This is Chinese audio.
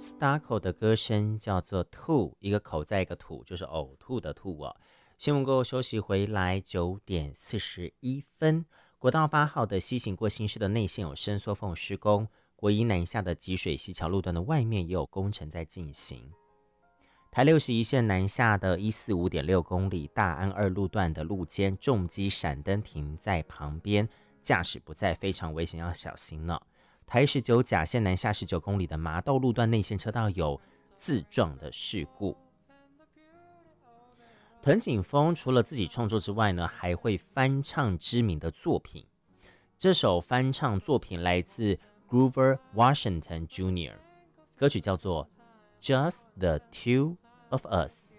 Stacco 的歌声叫做吐，一个口在一个吐，就是呕吐的吐哦。新闻过后休息回来，9点41分，国道8号的西行过新市的内线有伸缩缝施工，国一南下的集水溪桥路段的外面也有工程在进行。台61线南下的145.6公里大安2路段的路肩重机闪灯停在旁边，驾驶不在，非常危险，要小心呢。台19甲线南下19公里的麻豆路段内线车道有自撞的事故。藤井风除了自己创作之外呢，还会翻唱知名的作品。这首翻唱作品来自 Grover Washington Jr.， 歌曲叫做 Just the Two of Us。